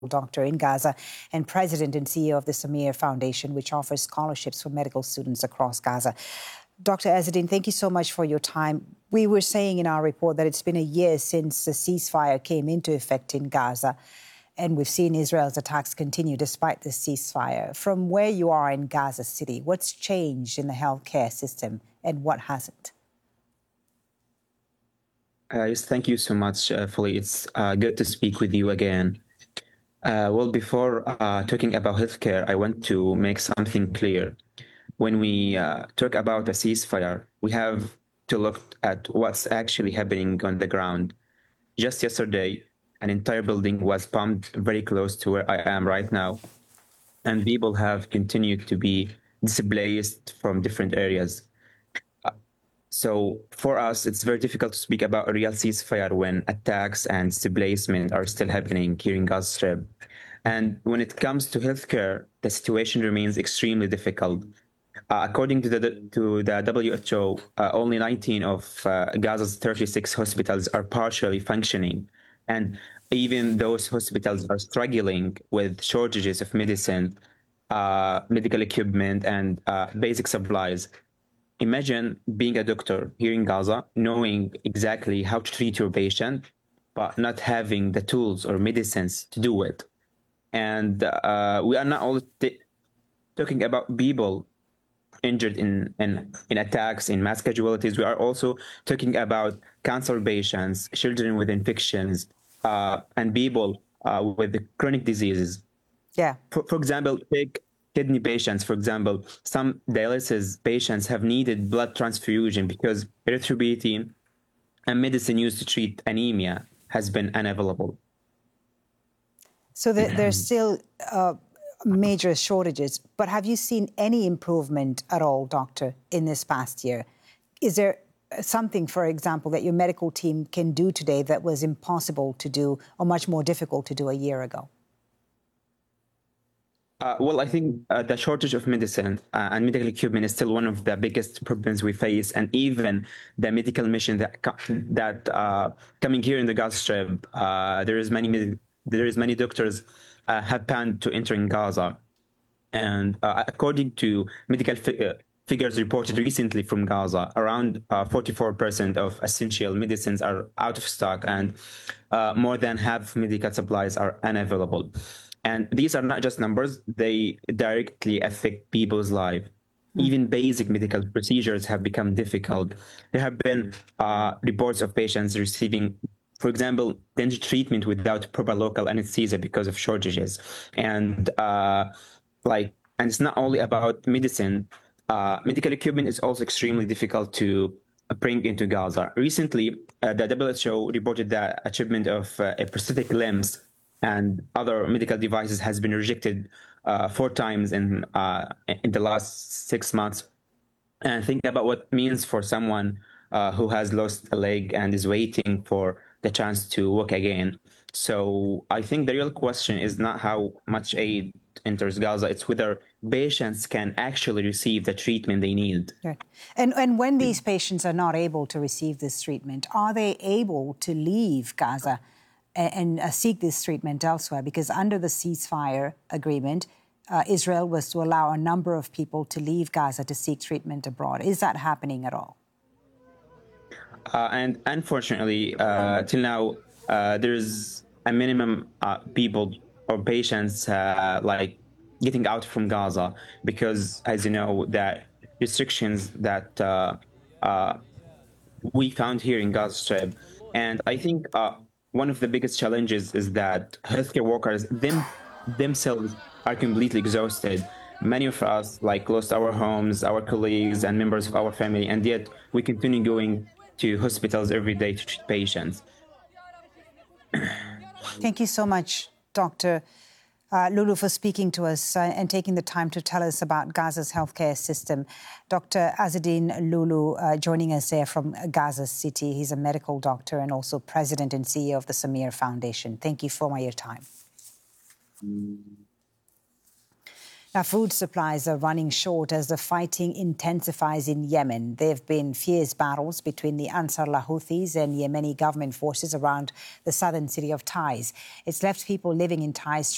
doctor in Gaza and president and CEO of the Samir Foundation, which offers scholarships for medical students across Gaza. Dr. Azzeddine, thank you so much for your time. We were saying in our report that it's been a year since the ceasefire came into effect in Gaza, and we've seen Israel's attacks continue despite the ceasefire. From where you are in Gaza City, what's changed in the healthcare system and what hasn't? Yes, thank you so much, Foley. It's good to speak with you again. Before talking about healthcare, I want to make something clear. When we talk about a ceasefire, we have to look at what's actually happening on the ground. Just yesterday, an entire building was bombed very close to where I am right now, and people have continued to be displaced from different areas. So for us, it's very difficult to speak about a real ceasefire when attacks and displacement are still happening here in Gaza Strip. And when it comes to healthcare, the situation remains extremely difficult. According to the WHO, only 19 of Gaza's 36 hospitals are partially functioning. And even those hospitals are struggling with shortages of medicine, medical equipment, and basic supplies. Imagine being a doctor here in Gaza, knowing exactly how to treat your patient, but not having the tools or medicines to do it. And we are not only talking about people injured in attacks, in mass casualties. We are also talking about cancer patients, children with infections, and people with chronic diseases. Yeah. For example, take kidney patients, for example. Some dialysis patients have needed blood transfusion because erythropoietin, a medicine used to treat anemia, has been unavailable. So there's still major shortages, but have you seen any improvement at all, doctor, in this past year? Is there something, for example, that your medical team can do today that was impossible to do or much more difficult to do a year ago? I think the shortage of medicine and medical equipment is still one of the biggest problems we face, and even the medical mission that coming here in the Gaza Strip, there is many doctors have banned to enter in Gaza, and according to medical figures reported recently from Gaza, around 44% of essential medicines are out of stock, and more than half medical supplies are unavailable. And these are not just numbers, they directly affect people's lives. Even basic medical procedures have become difficult. There have been reports of patients receiving, for example, dental treatment without proper local anesthesia because of shortages. And it's not only about medicine. Medical equipment is also extremely difficult to bring into Gaza. Recently, the WHO reported that a shipment of prosthetic limbs and other medical devices has been rejected 4 times in the last 6 months. And think about what it means for someone who has lost a leg and is waiting for the chance to walk again. So I think the real question is not how much aid enters Gaza, it's whether patients can actually receive the treatment they need. Right. And when these patients are not able to receive this treatment, are they able to leave Gaza and seek this treatment elsewhere? Because under the ceasefire agreement, Israel was to allow a number of people to leave Gaza to seek treatment abroad. Is that happening at all? And unfortunately, till now, there's a minimum people or patients getting out from Gaza because, as you know, the restrictions that we found here in Gaza Strip. And I think one of the biggest challenges is that healthcare workers themselves are completely exhausted. Many of us lost our homes, our colleagues, and members of our family, and yet we continue going to hospitals every day to treat patients. Thank you so much, Dr. Lulu, for speaking to us and taking the time to tell us about Gaza's healthcare system. Dr. Azzeddine Lulu joining us there from Gaza City. He's a medical doctor and also president and CEO of the Samir Foundation. Thank you for your time. Now, food supplies are running short as the fighting intensifies in Yemen. There have been fierce battles between the Ansarullah Houthis and Yemeni government forces around the southern city of Taiz. It's left people living in Taiz